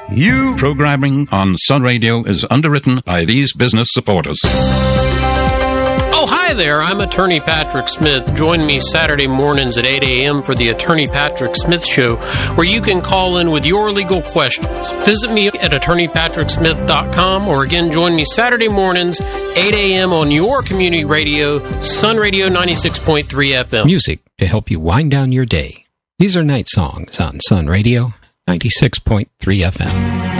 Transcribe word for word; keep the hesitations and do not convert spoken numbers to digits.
You. Programming on Sun Radio is underwritten by these business supporters. Oh, hi there. I'm Attorney Patrick Smith. Join me Saturday mornings at eight a.m. for the Attorney Patrick Smith Show, where you can call in with your legal questions. Visit me at attorney patrick smith dot com, or again, join me Saturday mornings, eight a.m. on your community radio, Sun Radio ninety-six point three F M. Music to help you wind down your day. These are Night Songs on Sun Radio ninety-six point three F M.